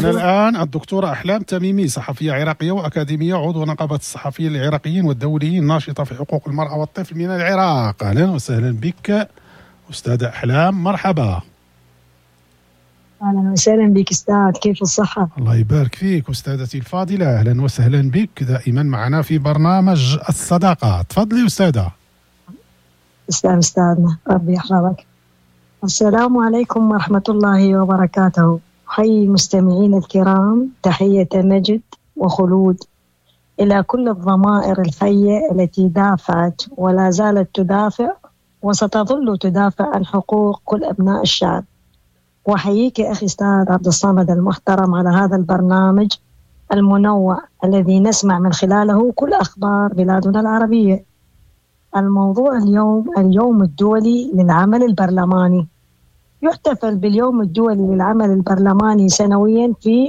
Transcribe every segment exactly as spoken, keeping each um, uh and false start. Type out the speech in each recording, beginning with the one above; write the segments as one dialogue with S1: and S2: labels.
S1: معنا الآن الدكتورة أحلام تميمي، صحفية عراقية وأكاديمية، عضو نقابة الصحفيين العراقيين والدوليين، ناشطة في حقوق المرأة والطفل من العراق. أهلا وسهلا بك أستاذة أحلام، مرحبا.
S2: أهلا وسهلا بك أستاذ، كيف الصحة؟
S1: الله يبارك فيك أستاذتي الفاضلة، أهلا وسهلا بك دائما معنا في برنامج الصداقة. تفضلي أستاذة.
S2: تسلم أستاذنا، ربي يحفظك. السلام عليكم ورحمة الله وبركاته. حي مستمعين الكرام، تحية مجد وخلود إلى كل الضمائر الحية التي دافعت ولا زالت تدافع وستظل تدافع عن حقوق كل أبناء الشعب. وحييك أخي أستاذ عبد الصمد المحترم على هذا البرنامج المنوع الذي نسمع من خلاله كل أخبار بلادنا العربية. الموضوع اليوم اليوم الدولي للعمل البرلماني. يحتفل باليوم الدولي للعمل البرلماني سنويا في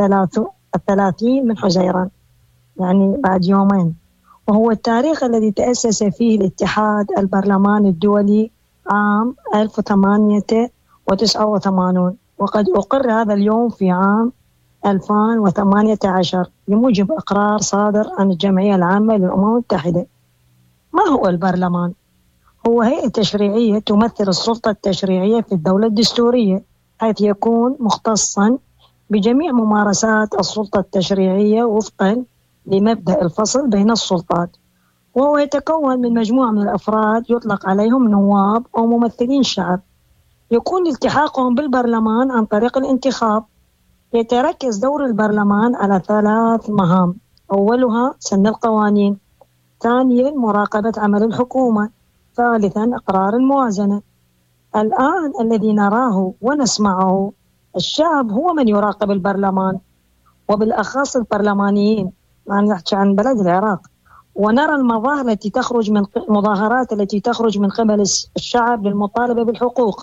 S2: الثلاثين من حزيران، يعني بعد يومين، وهو التاريخ الذي تأسس فيه الاتحاد البرلماني الدولي عام ألف وثمانمئة وتسعة وثمانين، وقد أقر هذا اليوم في عام ألفين وثمانية عشر بموجب إقرار صادر عن الجمعية العامة للأمم المتحدة. ما هو البرلمان؟ هو هيئة تشريعية تمثل السلطة التشريعية في الدولة الدستورية، حيث يكون مختصا بجميع ممارسات السلطة التشريعية وفقا لمبدأ الفصل بين السلطات، وهو يتكون من مجموعة من الأفراد يطلق عليهم نواب أو ممثلين شعب، يكون التحاقهم بالبرلمان عن طريق الانتخاب. يتركز دور البرلمان على ثلاث مهام: أولها سن القوانين، ثانيا مراقبة عمل الحكومة، ثالثا إقرار الموازنة. الآن الذي نراه ونسمعه، الشعب هو من يراقب البرلمان، وبالأخص البرلمانيين، يعني نحكي عن بلد العراق، ونرى المظاهر التي تخرج من مظاهرات التي تخرج من قبل الشعب للمطالبة بالحقوق.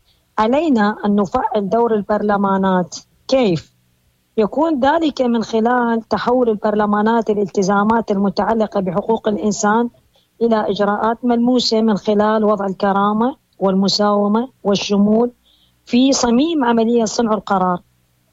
S2: علينا أن نفعل دور البرلمانات. كيف؟ يكون ذلك من خلال تحول البرلمانات الالتزامات المتعلقة بحقوق الإنسان إلى إجراءات ملموسة، من خلال وضع الكرامة والمساومة والشمول في صميم عملية صنع القرار،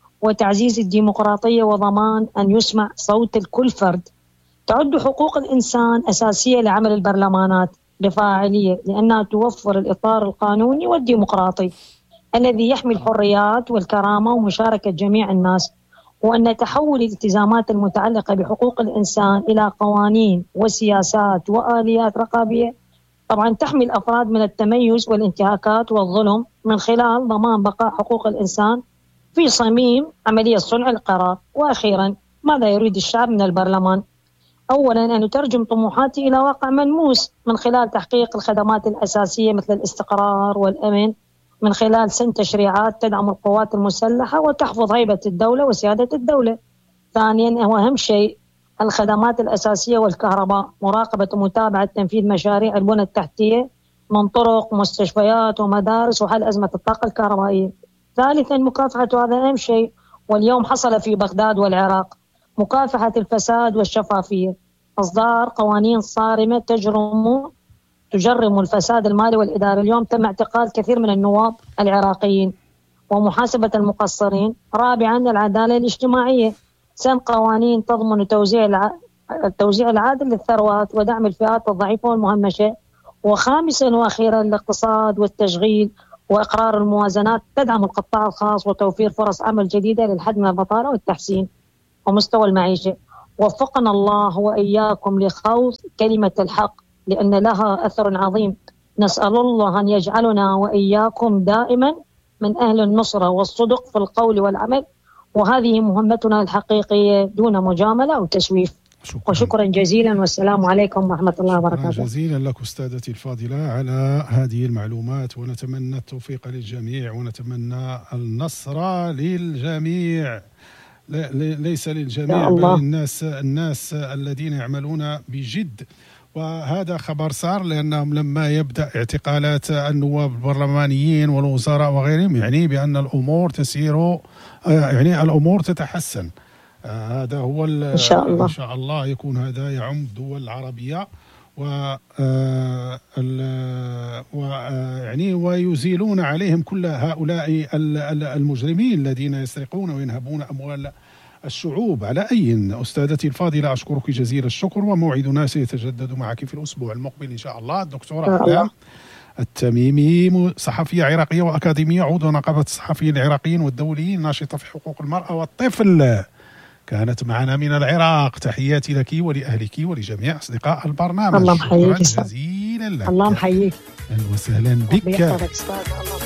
S2: وتعزيز الديمقراطية وضمان أن يسمع صوت الكل فرد. تعد حقوق الإنسان أساسية لعمل البرلمانات بفاعلية، لأنها توفر الإطار القانوني والديمقراطي الذي يحمي الحريات والكرامة ومشاركة جميع الناس، وأن تحول الالتزامات المتعلقة بحقوق الإنسان إلى قوانين وسياسات وآليات رقابية طبعا تحمي الأفراد من التميز والانتهاكات والظلم، من خلال ضمان بقاء حقوق الإنسان في صميم عملية صنع القرار. وأخيرا، ماذا يريد الشعب من البرلمان؟ أولا أن يترجم طموحاته إلى واقع ملموس من خلال تحقيق الخدمات الأساسية مثل الاستقرار والأمن، من خلال سن تشريعات تدعم القوات المسلحة وتحفظ هيبة الدولة وسيادة الدولة. ثانيا، هو أهم شيء الخدمات الأساسية والكهرباء، مراقبة ومتابعة تنفيذ مشاريع البنى التحتية من طرق ومستشفيات ومدارس وحل أزمة الطاقة الكهربائية. ثالثا، مكافحة، هذا أهم شيء واليوم حصل في بغداد والعراق، مكافحة الفساد والشفافية، إصدار قوانين صارمة تجرم تجرم الفساد المالي والإداري. اليوم تم اعتقال كثير من النواب العراقيين ومحاسبة المقصرين. رابعا، العدالة الاجتماعية، سن قوانين تضمن توزيع الع... التوزيع العادل للثروات ودعم الفئات الضعيفة والمهمشة. وخامسا وأخيرا، الاقتصاد والتشغيل وإقرار الموازنات تدعم القطاع الخاص وتوفير فرص عمل جديدة للحد من البطالة والتحسين ومستوى المعيشة. وفقنا الله وإياكم لخوض كلمة الحق، لأن لها أثر عظيم. نسأل الله أن يجعلنا وإياكم دائما من أهل النصرة والصدق في القول والعمل، وهذه مهمتنا الحقيقية دون مجاملة أو تسويف. شكرا. وشكرا جزيلا، والسلام عليكم ورحمة الله وبركاته.
S1: شكرا جزيلا لك أستاذتي الفاضلة على هذه المعلومات، ونتمنى التوفيق للجميع، ونتمنى النصر للجميع، ليس للجميع بل الناس الناس الذين يعملون بجد. وهذا خبر صار، لأنهم لما يبدأ اعتقالات النواب البرلمانيين والوزراء وغيرهم، يعني بأن الأمور تسير، يعني الأمور تتحسن. هذا هو
S2: إن شاء الله.
S1: إن شاء الله يكون هذا يعم الدول العربية و يعني ويزيلون عليهم كل هؤلاء المجرمين الذين يسرقون وينهبون أموال الشعوب. على أي أستاذتي الفاضلة أشكرك جزيل الشكر، وموعدنا سيتجدد معك في الأسبوع المقبل إن شاء الله. الدكتورة أحلام التميمي، صحفية عراقية وأكاديمية، عضو نقابة الصحفيين العراقيين والدوليين، ناشطة في حقوق المرأة والطفل، كانت معنا من العراق. تحياتي لك ولأهلك ولجميع أصدقاء البرنامج.
S2: الله محييك
S1: جزيلا لك.
S2: الله محييك.
S1: أهلا وسهلا بك.